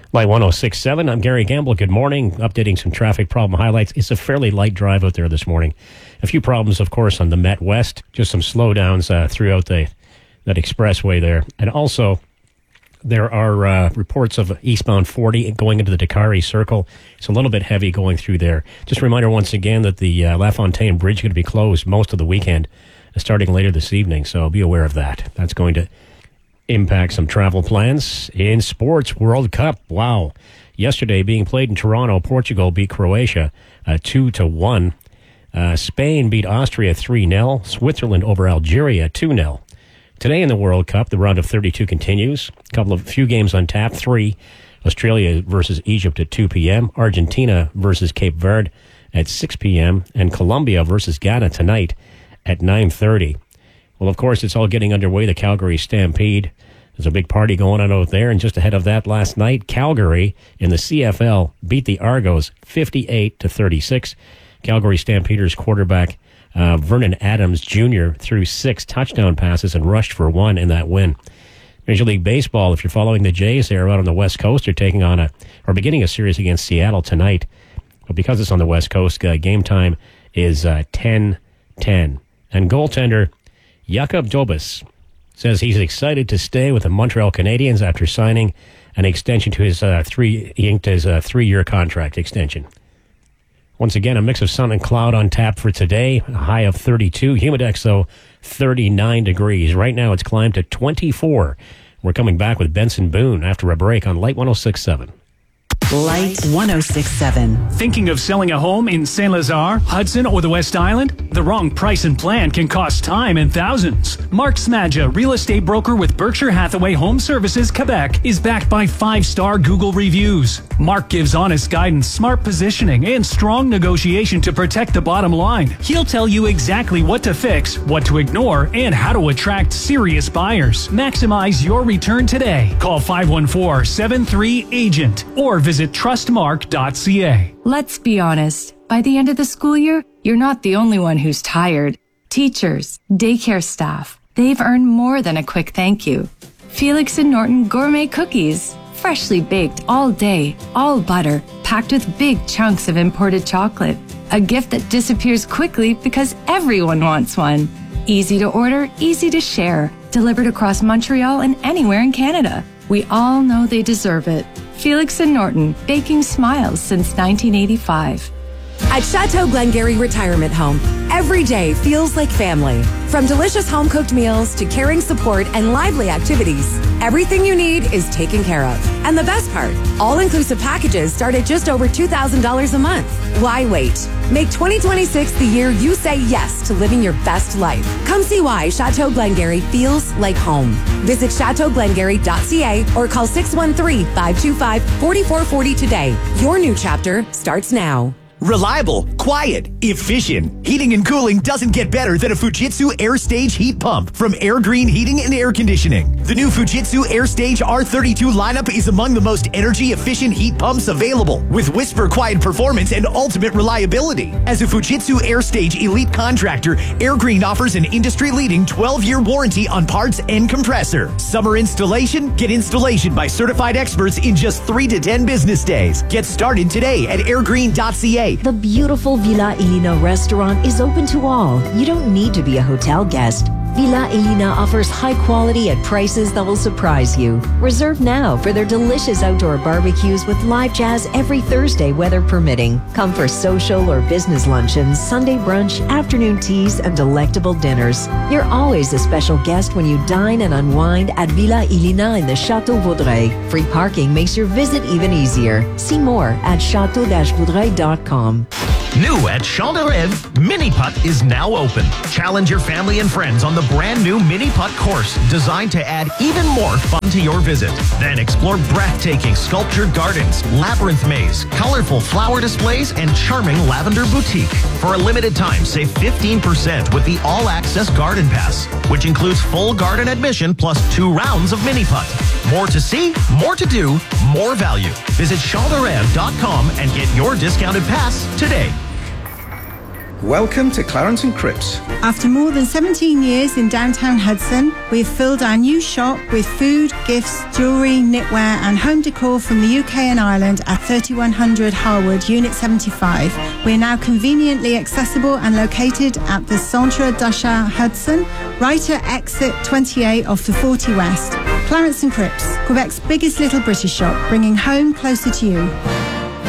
Light 106.7, I'm Gary Gamble. Good morning. Updating some traffic problem highlights. It's a fairly light drive out there this morning. A few problems, of course, on the Met West. Just some slowdowns throughout that expressway there. And also, there are reports of eastbound 40 going into the Dakari Circle. It's a little bit heavy going through there. Just a reminder once again that the LaFontaine Bridge is going to be closed most of the weekend, starting later this evening. So be aware of that. That's going to impact some travel plans. In sports, World Cup. Wow. Yesterday being played in Toronto, Portugal beat Croatia 2-1. Spain beat Austria 3-0. Switzerland over Algeria 2-0. Today in the World Cup, the round of 32 continues. Few games on tap. 3. Australia versus Egypt at 2 p.m. Argentina versus Cape Verde at 6 p.m. And Colombia versus Ghana tonight at 9:30. Well, of course, it's all getting underway. The Calgary Stampede. There's a big party going on out there. And just ahead of that last night, Calgary in the CFL beat the Argos 58-36. Calgary Stampeders quarterback Vernon Adams Jr. threw 6 touchdown passes and rushed for 1 in that win. Major League Baseball, if you're following the Jays, they're out on the West Coast. They're beginning a series against Seattle tonight. But because it's on the West Coast, game time is 10:10. And goaltender Jakub Dobes says he's excited to stay with the Montreal Canadiens after signing an extension to his 3-year contract extension. Once again, a mix of sun and cloud on tap for today. A high of 32. Humidex, though, 39 degrees. Right now, it's climbed to 24. We're coming back with Benson Boone after a break on Light 106.7. Light 106.7. Thinking of selling a home in Saint Lazare, Hudson, or the West Island? The wrong price and plan can cost time and thousands. Mark Smadja, real estate broker with Berkshire Hathaway Home Services, Quebec, is backed by 5-star Google reviews. Mark gives honest guidance, smart positioning, and strong negotiation to protect the bottom line. He'll tell you exactly what to fix, what to ignore, and how to attract serious buyers. Maximize your return today. Call 514-73-AGENT or visit trustmark.ca. Let's be honest. By the end of the school year, you're not the only one who's tired. Teachers, daycare staff, they've earned more than a quick thank you. Felix and Norton gourmet cookies. Freshly baked all day, all butter, packed with big chunks of imported chocolate. A gift that disappears quickly because everyone wants one. Easy to order, easy to share. Delivered across Montreal and anywhere in Canada. We all know they deserve it. Felix and Norton, baking smiles since 1985. At Chateau Glengarry Retirement Home, every day feels like family. From delicious home-cooked meals to caring support and lively activities, everything you need is taken care of. And the best part, all-inclusive packages start at just over $2,000 a month. Why wait? Make 2026 the year you say yes to living your best life. Come see why Chateau Glengarry feels like home. Visit chateauglengarry.ca or call 613-525-4440 today. Your new chapter starts now. Reliable, quiet, efficient. Heating and cooling doesn't get better than a Fujitsu AirStage heat pump from Air Green Heating and Air Conditioning. The new Fujitsu AirStage R32 lineup is among the most energy-efficient heat pumps available, with whisper-quiet performance and ultimate reliability. As a Fujitsu AirStage elite contractor, Air Green offers an industry-leading 12-year warranty on parts and compressor. Summer installation? Get installation by certified experts in just 3 to 10 business days. Get started today at airgreen.ca. The beautiful Villa Elina restaurant is open to all. You don't need to be a hotel guest. Villa Elina offers high quality at prices that will surprise you. Reserve now for their delicious outdoor barbecues with live jazz every Thursday, weather permitting. Come for social or business luncheons, Sunday brunch, afternoon teas, and delectable dinners. You're always a special guest when you dine and unwind at Villa Elina in the Chateau Vaudreuil. Free parking makes your visit even easier. See more at chateau-vaudreuil.com. New at Champ de Rêve, Mini Putt is now open. Challenge your family and friends on the brand new Mini Putt course, designed to add even more fun to your visit. Then explore breathtaking sculptured gardens, labyrinth maze, colorful flower displays, and charming lavender boutique. For a limited time, save 15% with the all-access garden pass, which includes full garden admission plus 2 rounds of Mini Putt. More to see, more to do, more value. Visit champderêve.com and get your discounted pass today. Welcome to Clarence and Cripps. After more than 17 years in downtown Hudson, we've filled our new shop with food, gifts, jewellery, knitwear and home decor from the UK and Ireland at 3100 Harwood, Unit 75. We're now conveniently accessible and located at the Centre d'Achat Hudson, right at exit 28 off the 40 West. Clarence and Cripps, Quebec's biggest little British shop, bringing home closer to you.